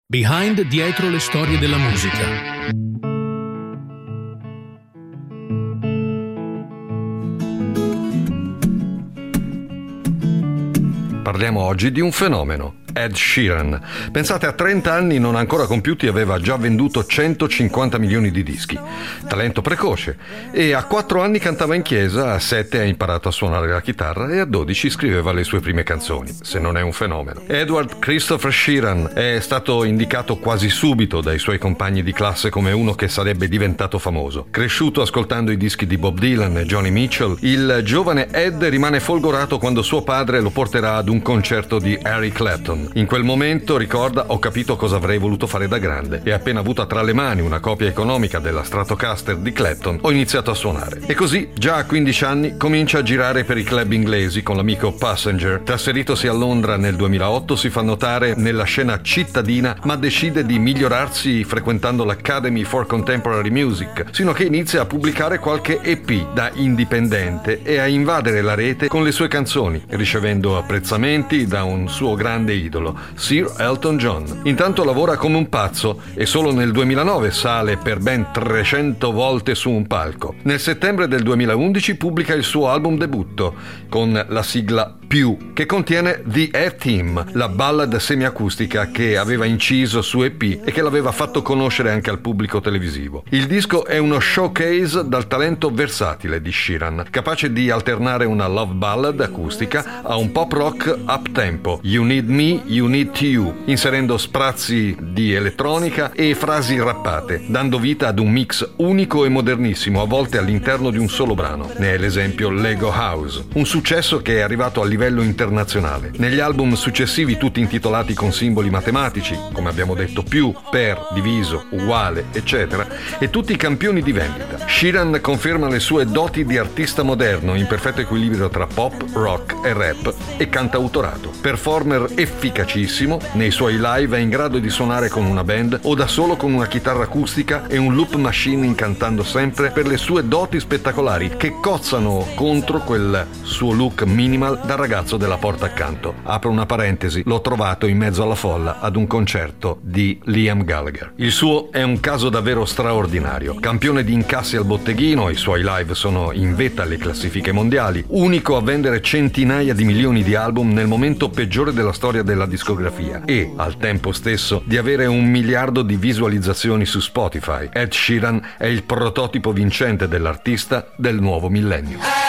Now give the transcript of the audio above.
Behind, dietro le storie della musica. Parliamo oggi di un fenomeno, Ed Sheeran. Pensate, a 30 anni non ancora compiuti aveva già venduto 150 milioni di dischi. Talento precoce. E a 4 anni cantava in chiesa, a 7 ha imparato a suonare la chitarra e a 12 scriveva le sue prime canzoni, se non è un fenomeno. Edward Christopher Sheeran è stato indicato quasi subito dai suoi compagni di classe come uno che sarebbe diventato famoso. Cresciuto ascoltando i dischi di Bob Dylan e Joni Mitchell, il giovane Ed rimane folgorato quando suo padre lo porterà ad un concerto di Eric Clapton. In quel momento, ricorda, ho capito cosa avrei voluto fare da grande e appena avuta tra le mani una copia economica della Stratocaster di Clapton ho iniziato a suonare. E così, già a 15 anni, comincia a girare per i club inglesi con l'amico Passenger. Trasferitosi a Londra nel 2008 si fa notare nella scena cittadina, ma decide di migliorarsi frequentando l'Academy for Contemporary Music, sino che inizia a pubblicare qualche EP da indipendente e a invadere la rete con le sue canzoni, ricevendo apprezzamenti da un suo grande idolo, Sir Elton John. Intanto lavora come un pazzo e solo nel 2009 sale per ben 300 volte su un palco. Nel settembre del 2011 pubblica il suo album debutto con la sigla Più, che contiene The A-Team, la ballad semiacustica che aveva inciso su EP e che l'aveva fatto conoscere anche al pubblico televisivo. Il disco è uno showcase dal talento versatile di Sheeran, capace di alternare una love ballad acustica a un pop rock up-tempo, You Need Me, You Need You, inserendo sprazzi di elettronica e frasi rappate, dando vita ad un mix unico e modernissimo, a volte all'interno di un solo brano. Ne è l'esempio Lego House, un successo che è arrivato a livello internazionale. Negli album successivi, tutti intitolati con simboli matematici, come abbiamo detto, più, per, diviso, uguale, eccetera, e tutti campioni di vendita. Sheeran conferma le sue doti di artista moderno, in perfetto equilibrio tra pop, rock e rap e cantautorato. Performer efficacissimo, nei suoi live è in grado di suonare con una band o da solo con una chitarra acustica e un loop machine, incantando sempre per le sue doti spettacolari che cozzano contro quel suo look minimal da ragazzo della porta accanto. Apro una parentesi, l'ho trovato in mezzo alla folla ad un concerto di Liam Gallagher. Il suo è un caso davvero straordinario. Campione di incassi al botteghino, i suoi live sono in vetta alle classifiche mondiali, unico a vendere centinaia di milioni di album nel momento peggiore della storia della discografia e, al tempo stesso, di avere 1 miliardo di visualizzazioni su Spotify. Ed Sheeran è il prototipo vincente dell'artista del nuovo millennio.